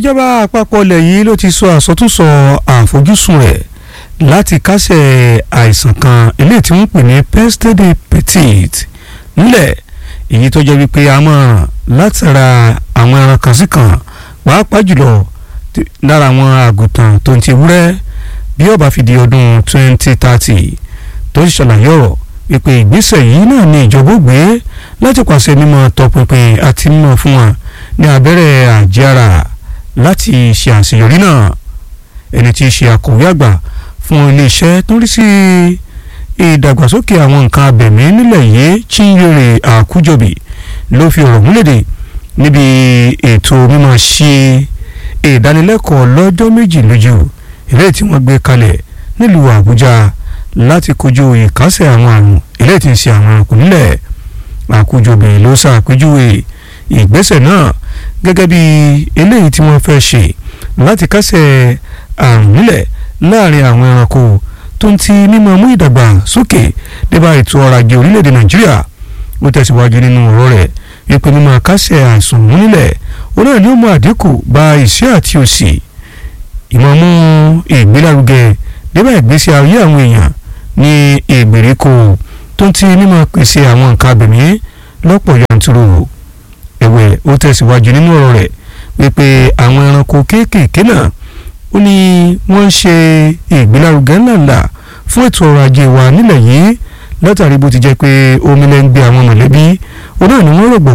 ìjọba àpapọ̀ ilẹ̀ yìí ló ti sọ àsọtúnsọ àfojúsùn rẹ̀ láti kásẹ̀ àìsàn kan eléyìí tí wọ́n pè ní pestede petite nílẹ̀ èyí tó jẹ́ wípé a máa ràn látara àwọn ẹran kan sí kan pàápàá jùlọ lára àwọn àgùntàn tó ń ti wúrẹ́ bí ó bá fi di ọdún 2030 tó sì ṣàlàyé ọ̀rọ̀ wípé ìgbésẹ̀ yìí náà ni ìjọba ó gbé láti pàṣẹ mímọ́ tọpinpin àti mímọ́ fún wọn ní abẹ́rẹ́ àjẹára láti ṣe àṣeyọrí náà. Ẹni tí í ṣe akọ̀wé àgbà fún iléeṣẹ́ tó ń rí sí ìdàgbàsókè àwọn nǹkan abẹ̀mí nílẹ̀ yìí Chinyere Akujobi ló fi ọ̀rọ̀ múlẹ̀dẹ̀ níbi ètò mímọ́ ṣe ìdánilẹ́kọ̀ọ́ lọ́jọ́ méjì lójú eléyìí tí wọ́n gbé kalẹ̀ nílùú Àbújá láti kojú ìkásẹ̀ àwọn àrùn eléyìí tí ń ṣe àwọn ẹranko nílẹ̀. Akujobi ló ṣàpèjúwe ìgbésẹ̀ náà gẹ́gẹ́ bí eléyìí tí wọ́n fẹ́ ṣe láti kásẹ̀ àrùn nílẹ̀ láàrin àwọn ẹranko tó ń ti mímọ́ mú ìdàgbàsókè débà ètò ọrọ̀ ajé orílẹ̀-èdè Nàìjíríà. Ó tẹ̀síwájú nínú ọ̀rọ̀ rẹ̀ wípé mímọ́ kásẹ̀ àìsàn mú nílẹ̀ ó náà ní ó mú àdínkù bá ìṣẹ́ àti òṣì ìmọ̀ mú ìgbélárugẹ débà ìgbésí ayé àwọn èèyàn ní ìgbèríko tó ń ti mímọ́ pèsè àwọn nǹkan abẹ̀mí lọ́pọ̀ yanturu. Ẹ̀wẹ̀ ó tẹ̀síwájú nínú ọ̀rọ̀ rẹ̀ wípé àwọn ẹranko kéékèèké náà ó ní wọ́n ń ṣe ìgbélárugẹ ńláńlá fún ètò ọrọ̀ ajé wa nílẹ̀ yìí látàrí bó ti jẹ́ pé omi lẹ́ ń gbé àwọn mọ̀lẹ́bí ó náà ni wọ́n rògbò